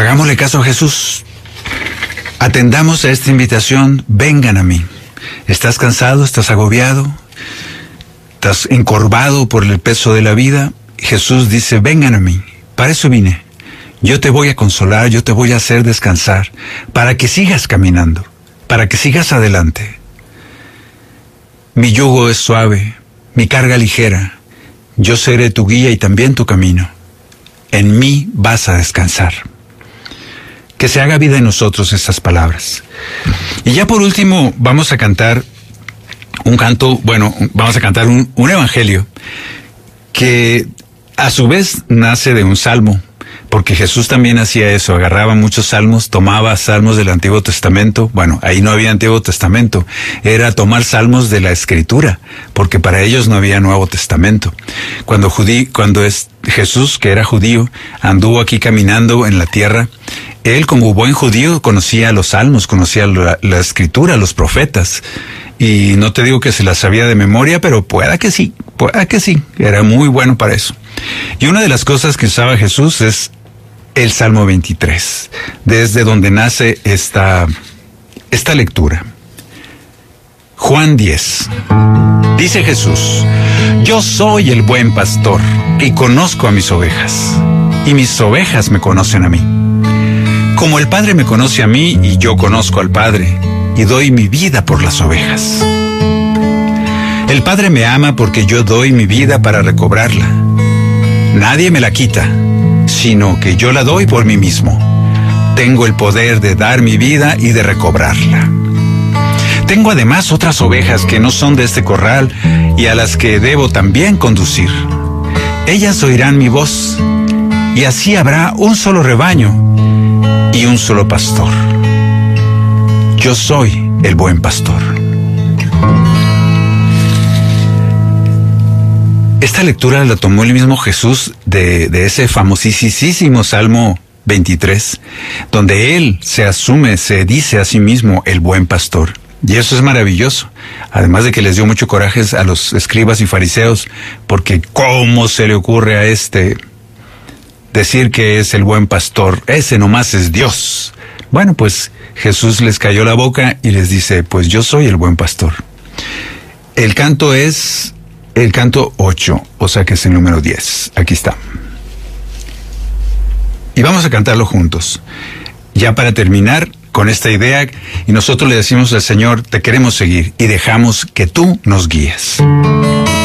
Hagámosle caso a Jesús. Atendamos a esta invitación, vengan a mí. ¿Estás cansado? ¿Estás agobiado? ¿Estás encorvado por el peso de la vida? Jesús dice, vengan a mí. Para eso vine. Yo te voy a consolar, yo te voy a hacer descansar, para que sigas caminando, para que sigas adelante. Mi yugo es suave, mi carga ligera. Yo seré tu guía y también tu camino. En mí vas a descansar. Que se haga vida en nosotros estas palabras. Y ya por último vamos a cantar un canto, vamos a cantar un evangelio que a su vez nace de un salmo, porque Jesús también hacía eso, agarraba muchos salmos, tomaba salmos del Antiguo Testamento. Bueno, ahí no había Antiguo Testamento, era tomar salmos de la Escritura, porque para ellos no había Nuevo Testamento. Cuando Jesús, que era judío, anduvo aquí caminando en la tierra, él como buen judío conocía los salmos, conocía la Escritura, los profetas. Y no te digo que se las sabía de memoria, pero pueda que sí, era muy bueno para eso. Y una de las cosas que usaba Jesús es el Salmo 23, desde donde nace esta lectura. Juan 10. Dice Jesús, yo soy el buen pastor y conozco a mis ovejas, y mis ovejas me conocen a mí. Como el Padre me conoce a mí y yo conozco al Padre, y doy mi vida por las ovejas. El Padre me ama porque yo doy mi vida para recobrarla. Nadie me la quita, sino que yo la doy por mí mismo. Tengo el poder de dar mi vida y de recobrarla. Tengo además otras ovejas que no son de este corral y a las que debo también conducir. Ellas oirán mi voz y así habrá un solo rebaño y un solo pastor. Yo soy el buen pastor. Esta lectura la tomó el mismo Jesús de ese famosísimo Salmo 23, donde él se dice a sí mismo el buen pastor. Y eso es maravilloso. Además de que les dio mucho coraje a los escribas y fariseos, porque ¿cómo se le ocurre a decir que es el buen pastor? Ese nomás es Dios. Bueno, pues Jesús les cayó la boca y les dice, pues yo soy el buen pastor. El canto es el canto 8, o sea que es el número 10. Aquí está. Y vamos a cantarlo juntos. Ya para terminar con esta idea, y nosotros le decimos al Señor, te queremos seguir y dejamos que tú nos guíes.